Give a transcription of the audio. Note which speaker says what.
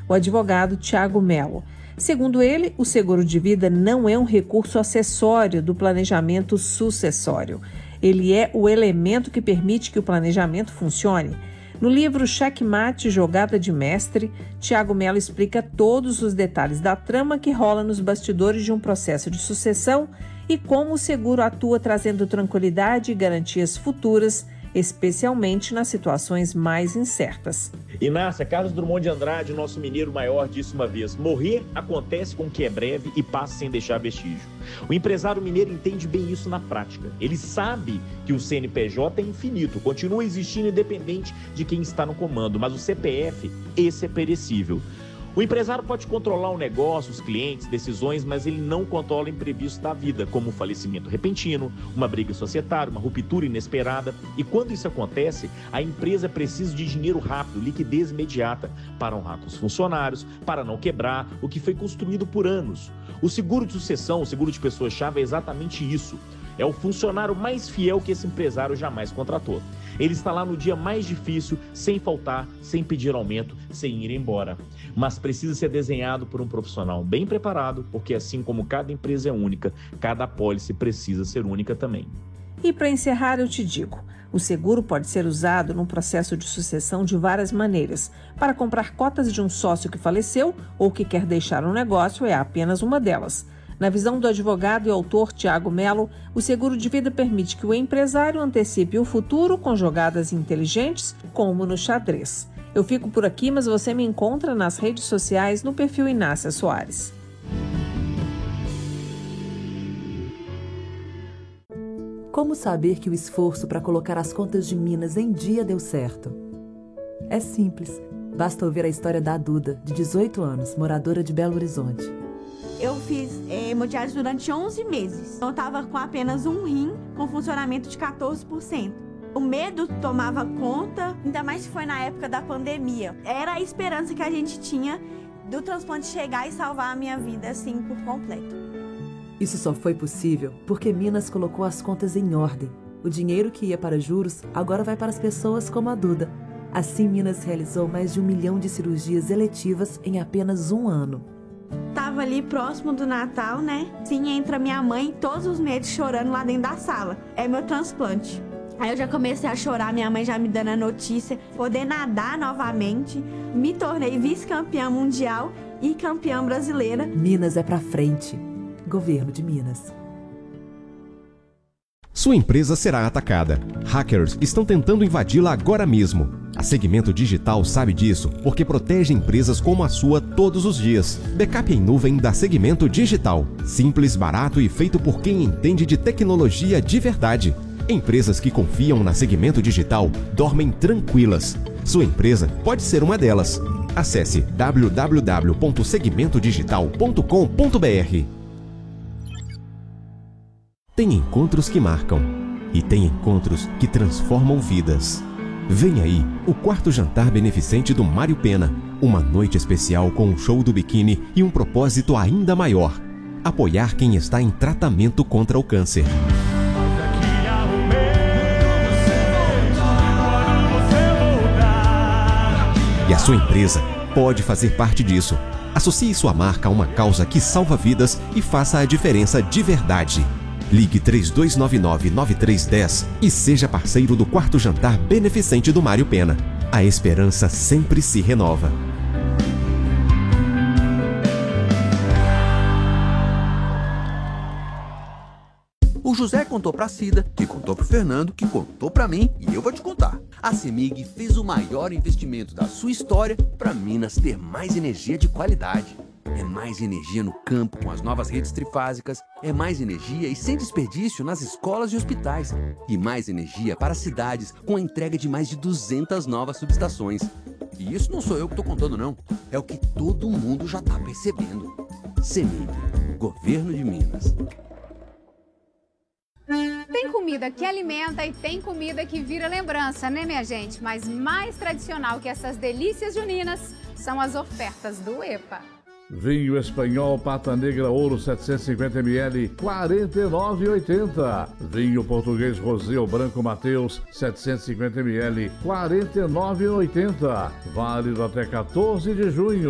Speaker 1: o advogado Tiago Melo. Segundo ele, o seguro de vida não é um recurso acessório do planejamento sucessório. Ele é o elemento que permite que o planejamento funcione. No livro Checkmate, Jogada de Mestre, Tiago Melo explica todos os detalhes da trama que rola nos bastidores de um processo de sucessão e como o seguro atua trazendo tranquilidade e garantias futuras, especialmente nas situações mais incertas.
Speaker 2: Inácia, Carlos Drummond de Andrade, nosso mineiro maior, disse uma vez: morrer acontece com o que é breve e passa sem deixar vestígio. O empresário mineiro entende bem isso na prática. Ele sabe que o CNPJ é infinito, continua existindo independente de quem está no comando, mas o CPF, esse é perecível. O empresário pode controlar o negócio, os clientes, decisões, mas ele não controla o imprevisto da vida, como um falecimento repentino, uma briga societária, uma ruptura inesperada. E quando isso acontece, a empresa precisa de dinheiro rápido, liquidez imediata, para honrar com os funcionários, para não quebrar o que foi construído por anos. O seguro de sucessão, o seguro de pessoa-chave é exatamente isso. É o funcionário mais fiel que esse empresário jamais contratou. Ele está lá no dia mais difícil, sem faltar, sem pedir aumento, sem ir embora. Mas precisa ser desenhado por um profissional bem preparado, porque assim como cada empresa é única, cada apólice precisa ser única também.
Speaker 1: E para encerrar, eu te digo, o seguro pode ser usado num processo de sucessão de várias maneiras. Para comprar cotas de um sócio que faleceu ou que quer deixar um negócio é apenas uma delas. Na visão do advogado e autor Tiago Melo, o seguro de vida permite que o empresário antecipe o futuro com jogadas inteligentes, como no xadrez. Eu fico por aqui, mas você me encontra nas redes sociais no perfil Inácia Soares.
Speaker 3: Como saber que o esforço para colocar as contas de Minas em dia deu certo? É simples. Basta ouvir a história da Duda, de 18 anos, moradora de Belo Horizonte.
Speaker 4: Eu fiz hemodiálise durante 11 meses. Eu estava com apenas um rim com funcionamento de 14%. O medo tomava conta, ainda mais que foi na época da pandemia. Era a esperança que a gente tinha do transplante chegar e salvar a minha vida, assim, por completo.
Speaker 3: Isso só foi possível porque Minas colocou as contas em ordem. O dinheiro que ia para juros agora vai para as pessoas como a Duda. Assim, Minas realizou mais de 1 milhão de cirurgias eletivas em apenas um ano.
Speaker 4: Tava ali próximo do Natal, né? Sim, entra minha mãe todos os meses chorando lá dentro da sala. É meu transplante. Aí eu já comecei a chorar, minha mãe já me dando a notícia, poder nadar novamente. Me tornei vice-campeã mundial e campeã brasileira.
Speaker 3: Minas é pra frente. Governo de Minas.
Speaker 5: Sua empresa será atacada. Hackers estão tentando invadi-la agora mesmo. A Segmento Digital sabe disso porque protege empresas como a sua todos os dias. Backup em nuvem da Segmento Digital. Simples, barato e feito por quem entende de tecnologia de verdade. Empresas que confiam na Segmento Digital dormem tranquilas. Sua empresa pode ser uma delas. Acesse www.segmentodigital.com.br. Tem encontros que marcam e tem encontros que transformam vidas. Vem aí o 4º jantar beneficente do Mário Pena. Uma noite especial com um show do biquíni e um propósito ainda maior: apoiar quem está em tratamento contra o câncer. E a sua empresa pode fazer parte disso. Associe sua marca a uma causa que salva vidas e faça a diferença de verdade. Ligue 3299-9310 e seja parceiro do 4º jantar beneficente do Mário Pena. A esperança sempre se renova.
Speaker 6: O José contou pra Cida, que contou pro Fernando, que contou pra mim, e eu vou te contar. A CEMIG fez o maior investimento da sua história para Minas ter mais energia de qualidade. É mais energia no campo com as novas redes trifásicas, é mais energia e sem desperdício nas escolas e hospitais, e mais energia para as cidades com a entrega de mais de 200 novas subestações. E isso não sou eu que estou contando não, é o que todo mundo já está percebendo. CEMIG, Governo de Minas.
Speaker 7: Tem comida que alimenta e tem comida que vira lembrança, né, minha gente? Mas mais tradicional que essas delícias juninas são as ofertas do EPA.
Speaker 8: Vinho espanhol Pata Negra Ouro 750 ml, R$ 49,80. Vinho português Rosé Branco Mateus 750 ml, R$ 49,80. Válido até 14 de junho.